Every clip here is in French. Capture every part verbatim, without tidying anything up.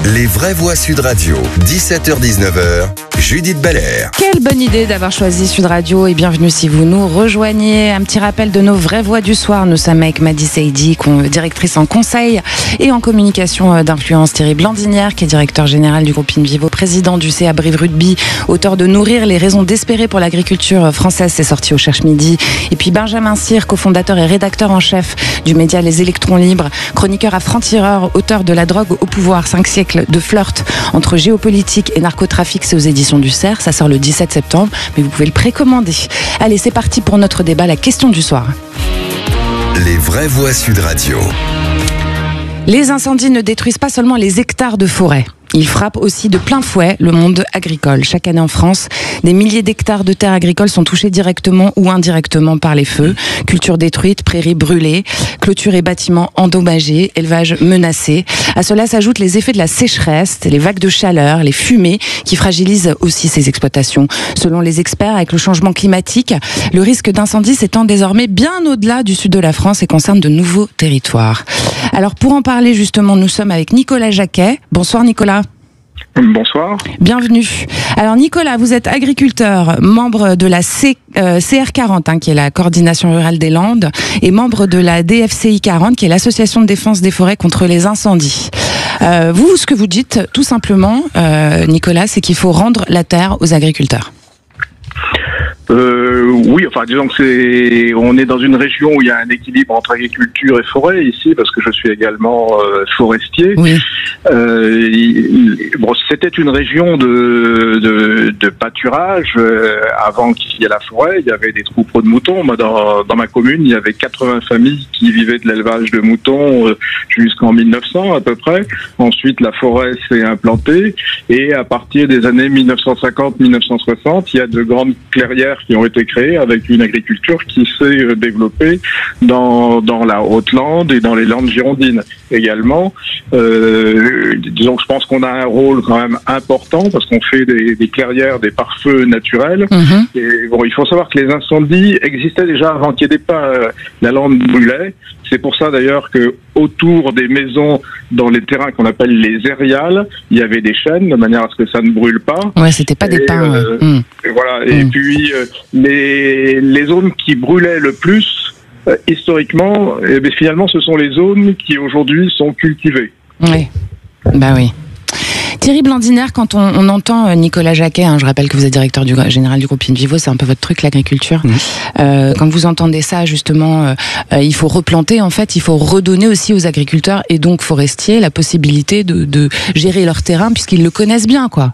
Les vraies voix Sud Radio, dix-sept heures dix-neuf heures, Judith Belair. Quelle bonne idée d'avoir choisi Sud Radio et bienvenue si vous nous rejoignez. Un petit rappel de nos vraies voix du soir. Nous sommes avec Madi Saidi, directrice en conseil et en communication d'influence. Thierry Blandinière, qui est directeur général du groupe Invivo, président du C A Brive Rugby, auteur de Nourrir les raisons d'espérer pour l'agriculture française, c'est sorti au Cherche Midi. Et puis Benjamin Cyr, cofondateur et rédacteur en chef du média Les Électrons Libres, chroniqueur à Franc-Tireur, auteur de La drogue au pouvoir, cinq siècles de flirt entre géopolitique et narcotrafic, c'est aux éditions du Cerf, ça sort le dix-sept septembre, mais vous pouvez le précommander. Allez, c'est parti pour notre débat, la question du soir. Les vraies voix Sud Radio. Les incendies ne détruisent pas seulement les hectares de forêt. Ils frappent aussi de plein fouet le monde agricole. Chaque année en France, des milliers d'hectares de terres agricoles sont touchés directement ou indirectement par les feux. Cultures détruites, prairies brûlées, clôtures et bâtiments endommagés, élevage menacé. À cela s'ajoutent les effets de la sécheresse, les vagues de chaleur, les fumées qui fragilisent aussi ces exploitations. Selon les experts, avec le changement climatique, le risque d'incendie s'étend désormais bien au-delà du sud de la France et concerne de nouveaux territoires. Alors pour en parler justement, nous sommes avec Nicolas Jacquet. Bonsoir Nicolas. Bonsoir. Bienvenue. Alors Nicolas, vous êtes agriculteur, membre de la C, euh, C R quarante, hein, qui est la coordination rurale des Landes, et membre de la D F C I quarante, qui est l'association de défense des forêts contre les incendies. Euh, vous, ce que vous dites, tout simplement, euh, Nicolas, c'est qu'il faut rendre la terre aux agriculteurs. Euh, oui, enfin disons que c'est, on est dans une région où il y a un équilibre entre agriculture et forêt ici, parce que je suis également euh, forestier. Oui. Euh, il, bon, c'était une région de, de, de pâturage euh, avant qu'il y ait la forêt. Il y avait des troupeaux de moutons. Moi, dans, dans ma commune, il y avait quatre-vingts familles qui vivaient de l'élevage de moutons euh, jusqu'en mille neuf cents à peu près. Ensuite, la forêt s'est implantée et à partir des années mille neuf cent cinquante mille neuf cent soixante, il y a de grandes clairières qui ont été créées avec une agriculture qui s'est développée dans, dans la Haute-Lande et dans les Landes girondines également. Euh, disons que je pense qu'on a un rôle quand même important parce qu'on fait des, des clairières, des pare-feux naturels. Mmh. Et bon, il faut savoir que les incendies existaient déjà avant qu'il y ait des pas. La lande brûlait. C'est pour ça d'ailleurs que autour des maisons, dans les terrains qu'on appelle les aériales, il y avait des chênes de manière à ce que ça ne brûle pas. Ouais, c'était pas des pins. Euh, ouais. mmh. Et voilà. Mmh. Et puis euh, les les zones qui brûlaient le plus euh, historiquement, eh bien, finalement, ce sont les zones qui aujourd'hui sont cultivées. Oui. Bah oui. Thierry Blandinière, quand on, on entend Nicolas Jacquet, hein, je rappelle que vous êtes directeur du, général du groupe Invivo, c'est un peu votre truc, l'agriculture. Mmh. Euh, quand vous entendez ça, justement, euh, euh, il faut replanter, en fait, il faut redonner aussi aux agriculteurs et donc forestiers la possibilité de, de gérer leur terrain puisqu'ils le connaissent bien, quoi.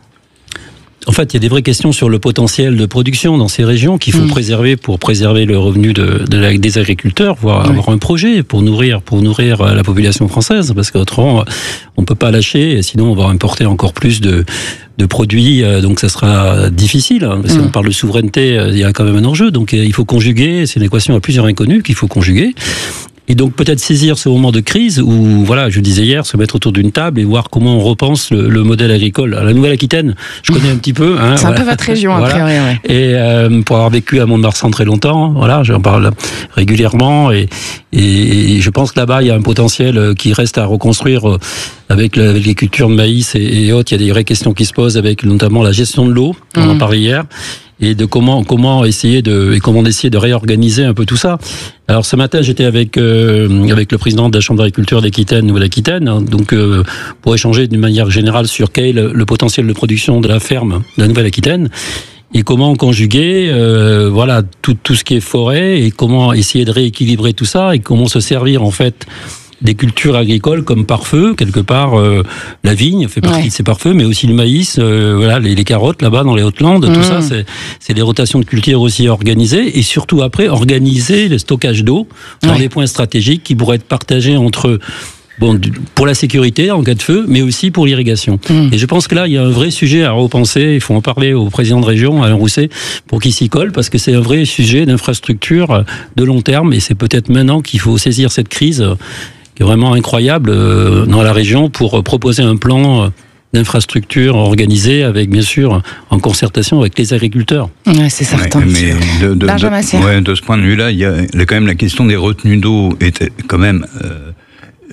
En fait, il y a des vraies questions sur le potentiel de production dans ces régions qu'il faut mmh. préserver pour préserver le revenu de, de la, des agriculteurs, voire mmh. avoir un projet pour nourrir, pour nourrir la population française, parce qu'autrement, on peut pas lâcher, sinon on va importer encore plus de, de produits, donc ça sera difficile. Si mmh. on parle de souveraineté, il y a quand même un enjeu, donc il faut conjuguer, c'est une équation à plusieurs inconnues qu'il faut conjuguer. Et donc peut-être saisir ce moment de crise où, voilà, je disais hier, se mettre autour d'une table et voir comment on repense le, le modèle agricole. À la Nouvelle-Aquitaine, je connais un petit peu. Hein, c'est voilà. un peu votre région, voilà. a priori, ouais. Et euh, pour avoir vécu à Mont-de-Marsan très longtemps, voilà, j'en parle régulièrement. Et, et, et je pense que là-bas, il y a un potentiel qui reste à reconstruire avec, le, avec les cultures de maïs et, et autres. Il y a des vraies questions qui se posent avec notamment la gestion de l'eau, on mmh. en parlait hier. Et de comment comment essayer de et comment essayer de réorganiser un peu tout ça. Alors ce matin j'étais avec euh, avec le président de la Chambre d'agriculture d'Aquitaine ou d'Aquitaine, hein, donc euh, pour échanger d'une manière générale sur quel est le, le potentiel de production de la ferme de la Nouvelle-Aquitaine et comment conjuguer euh, voilà tout tout ce qui est forêt et comment essayer de rééquilibrer tout ça et comment se servir en fait des cultures agricoles comme pare-feu, quelque part euh, la vigne fait partie ouais. de ces pare-feux, mais aussi le maïs, euh, voilà les, les carottes là-bas dans les Hautes-Landes, mmh. tout ça c'est, c'est des rotations de cultures aussi organisées et surtout après organiser le stockage d'eau dans ouais. des points stratégiques qui pourraient être partagés entre bon, pour la sécurité en cas de feu, mais aussi pour l'irrigation. Mmh. Et je pense que là, il y a un vrai sujet à repenser. Il faut en parler au président de région, Alain Rousset, pour qu'il s'y colle, parce que c'est un vrai sujet d'infrastructure de long terme. Et c'est peut-être maintenant qu'il faut saisir cette crise qui est vraiment incroyable dans la région pour proposer un plan d'infrastructures organisées avec, bien sûr, en concertation avec les agriculteurs. Ouais, c'est certain. Ouais, mais de, de, de, ouais, de ce point de vue-là, il y a quand même la question des retenues d'eau était quand même... Euh,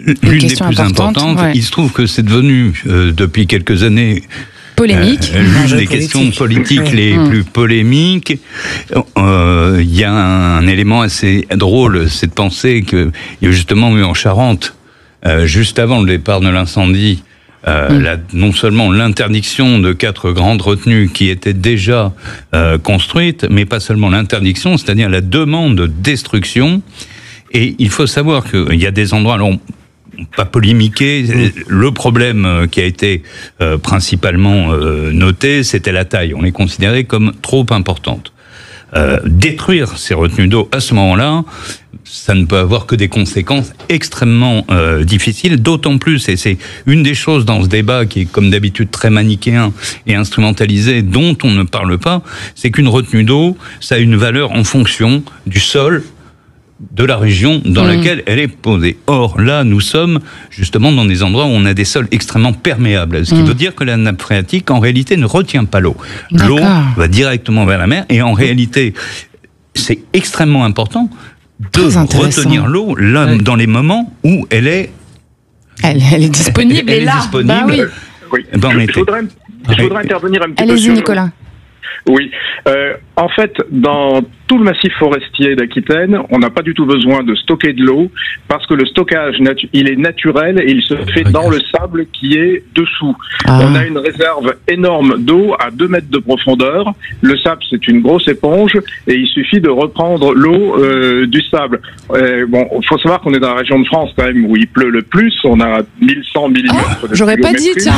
l'une des plus importantes. Ouais. Il se trouve que c'est devenu, euh, depuis quelques années, polémique. Euh, l'une des questions politiques les mmh. plus polémiques. Il euh, y a un, un élément assez drôle, c'est de penser qu'il y a justement eu en Charente, euh, juste avant le départ de l'incendie, Euh, mmh. la, non seulement l'interdiction de quatre grandes retenues qui étaient déjà euh, construites, mais pas seulement l'interdiction, c'est-à-dire la demande de destruction. Et il faut savoir qu'il y a des endroits, alors, pas polémiquer, mmh. le problème qui a été euh, principalement euh, noté, c'était la taille. On les considérait comme trop importantes. Euh, détruire ces retenues d'eau à ce moment-là, ça ne peut avoir que des conséquences extrêmement euh, difficiles, d'autant plus, et c'est une des choses dans ce débat qui est comme d'habitude très manichéen et instrumentalisé, dont on ne parle pas, c'est qu'une retenue d'eau, ça a une valeur en fonction du sol, de la région dans mmh. laquelle elle est posée. Or, là, nous sommes justement dans des endroits où on a des sols extrêmement perméables, ce qui mmh. veut dire que la nappe phréatique, en réalité, ne retient pas l'eau. D'accord. L'eau va directement vers la mer, et en réalité, c'est extrêmement important de retenir l'eau là, oui. dans les moments où elle est... Elle, elle est disponible, elle, elle est là. Disponible. Bah oui. Oui. Ben, on je, voudrais, je voudrais intervenir un petit Allez-y, peu sur... Nicolas. Oui. Euh, en fait, dans tout le massif forestier d'Aquitaine, on n'a pas du tout besoin de stocker de l'eau parce que le stockage, natu- il est naturel et il se fait dans le sable qui est dessous. Ah. On a une réserve énorme d'eau à deux mètres de profondeur. Le sable, c'est une grosse éponge et il suffit de reprendre l'eau euh, du sable. Euh, bon, il faut savoir qu'on est dans la région de France quand même où il pleut le plus. On a mille cent millimètres. Oh, j'aurais pas dit, tiens.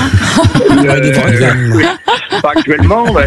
euh, pas actuellement. Mais,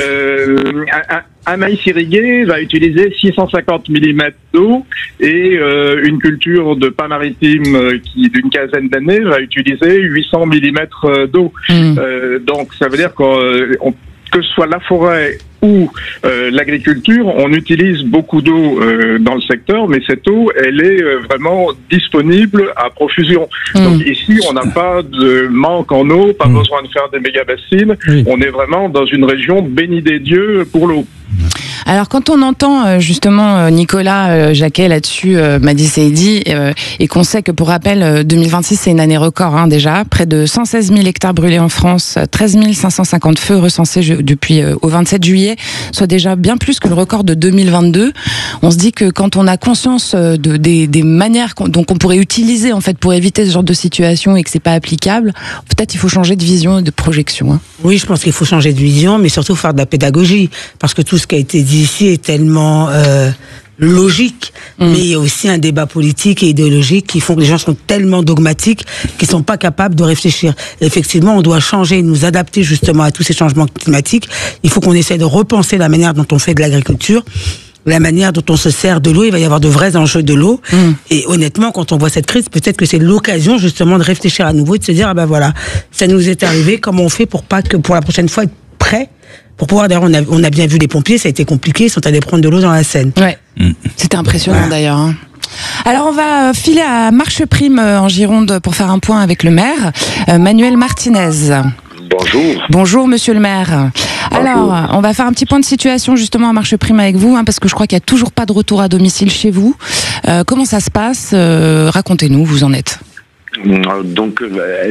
le, un, un, un maïs irrigué va utiliser six cent cinquante millimètres d'eau et euh, une culture de pain maritime euh, qui d'une quinzaine d'années va utiliser huit cents millimètres d'eau. Mmh. Euh, donc ça veut dire qu'on, que ce soit la forêt ou euh, l'agriculture, on utilise beaucoup d'eau euh, dans le secteur, mais cette eau, elle est euh, vraiment disponible à profusion. Mmh. Donc ici, on n'a pas de manque en eau, pas mmh. besoin de faire des méga bassines. Mmh. On est vraiment dans une région bénie des dieux pour l'eau. Alors quand on entend justement Nicolas Jacquet là-dessus, Madi Saidi, euh, et qu'on sait que pour rappel deux mille vingt-six c'est une année record hein, déjà, près de cent seize mille hectares brûlés en France, treize mille cinq cent cinquante feux recensés je, depuis euh, au vingt-sept juillet, soit déjà bien plus que le record de deux mille vingt-deux. On se dit que quand on a conscience de, des, des manières qu'on, donc on pourrait utiliser en fait pour éviter ce genre de situation et que c'est pas applicable, peut-être il faut changer de vision et de projection. Hein. Oui, je pense qu'il faut changer de vision, mais surtout faire de la pédagogie, parce que tout ce qui a été dit ici est tellement euh, logique, mmh. mais il y a aussi un débat politique et idéologique qui font que les gens sont tellement dogmatiques qu'ils sont pas capables de réfléchir. Et effectivement, on doit changer, nous adapter justement à tous ces changements climatiques. Il faut qu'on essaie de repenser la manière dont on fait de l'agriculture, la manière dont on se sert de l'eau. Il va y avoir de vrais enjeux de l'eau. Mmh. Et honnêtement, quand on voit cette crise, peut-être que c'est l'occasion justement de réfléchir à nouveau et de se dire, ah ben voilà, ça nous est arrivé, comment on fait pour pas que pour la prochaine fois être prêt pour pouvoir, d'ailleurs, on a, on a bien vu les pompiers, ça a été compliqué, ils sont allés prendre de l'eau dans la Seine. Ouais, mmh. C'était impressionnant ouais. d'ailleurs. Hein. Alors on va filer à Marcheprime en Gironde pour faire un point avec le maire, euh, Manuel Martinez. Bonjour. Bonjour Monsieur le maire. Bonjour. Alors, on va faire un petit point de situation justement à Marcheprime avec vous, hein, parce que je crois qu'il n'y a toujours pas de retour à domicile chez vous. Euh, comment ça se passe euh, Racontez-nous, où vous en êtes. Donc,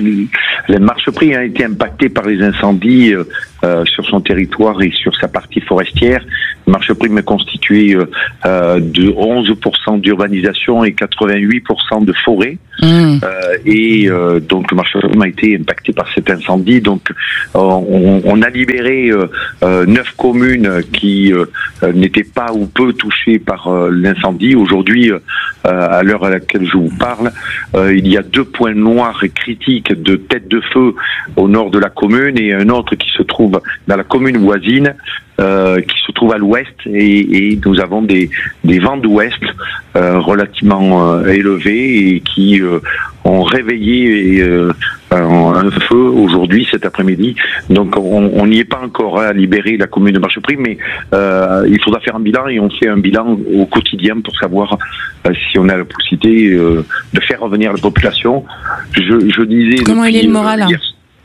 le Marcheprime a été impacté par les incendies euh, sur son territoire et sur sa partie forestière. Marcheprime est constitué euh, de onze pour cent d'urbanisation et quatre-vingt-huit pour cent de forêt. Mmh. Euh, et euh, donc, Marcheprime a été impacté par cet incendie. Donc, euh, on, on a libéré euh, neuf communes qui euh, n'étaient pas ou peu touchées par euh, l'incendie. Aujourd'hui, euh, à l'heure à laquelle je vous parle, euh, il y a deux points noirs et critiques de tête de feu au nord de la commune et un autre qui se trouve dans la commune voisine. Euh, qui se trouve à l'ouest et, et nous avons des, des vents d'ouest euh, relativement euh, élevés et qui euh, ont réveillé euh, un, un feu aujourd'hui, cet après-midi. Donc on n'y est pas encore hein, à libérer la commune de Marcheprime, mais euh, il faudra faire un bilan et on fait un bilan au quotidien pour savoir euh, si on a la possibilité euh, de faire revenir la population. Je, je disais... Comment depuis, il est le moral euh, hier,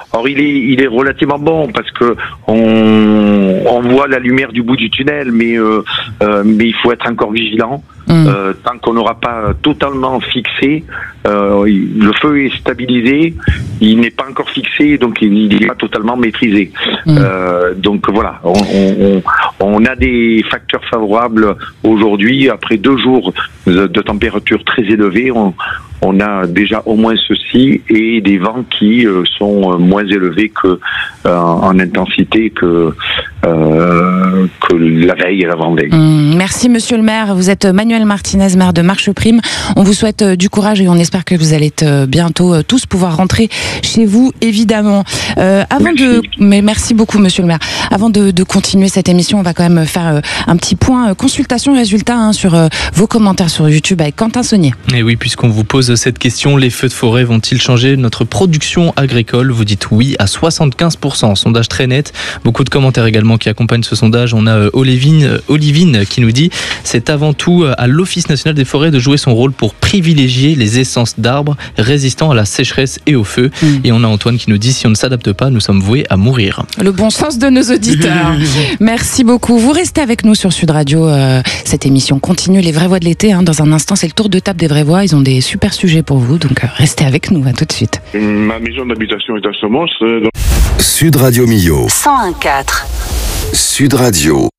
or il est, il est relativement bon parce que on, on voit la lumière du bout du tunnel, mais euh, euh, mais il faut être encore vigilant. Mmh. Euh, tant qu'on n'aura pas totalement fixé, euh, le feu est stabilisé, il n'est pas encore fixé, donc il n'est pas totalement maîtrisé. Mmh. Euh, donc voilà, on, on, on a des facteurs favorables aujourd'hui. Après deux jours de, de température très élevée, on, on a déjà au moins ceci et des vents qui euh, sont moins élevés que euh, en intensité que euh, que la veille et l'avant-veille. Mmh, merci Monsieur le maire. Vous êtes Manuel Martinez, maire de Marcheprime. On vous souhaite euh, du courage et on espère que vous allez euh, bientôt euh, tous pouvoir rentrer chez vous, évidemment. Euh, avant merci. de, mais merci beaucoup Monsieur le maire. Avant de, de continuer cette émission, on va quand même faire euh, un petit point euh, consultation résultat hein, sur euh, vos commentaires sur YouTube avec Quentin Saunier. Et oui, puisqu'on vous pose cette question, les feux de forêt vont-ils changer notre production agricole? Vous dites oui à soixante-quinze pour cent. Sondage très net. Beaucoup de commentaires également qui accompagnent ce sondage. On a Olivine, Olivine qui nous dit c'est avant tout à l'Office national des forêts de jouer son rôle pour privilégier les essences d'arbres résistants à la sécheresse et au feu. Mmh. Et on a Antoine qui nous dit si on ne s'adapte pas, nous sommes voués à mourir. Le bon sens de nos auditeurs. Merci beaucoup. Vous restez avec nous sur Sud Radio. Euh, cette émission continue. Les vraies voix de l'été. Hein. Dans un instant, c'est le tour de table des vraies voix. Ils ont des super sujets pour vous. Donc euh, restez avec nous. À tout de suite. Ma maison d'habitation est à Somos. Euh, dans... Sud Radio Millau. cent un virgule quatre. Sud Radio.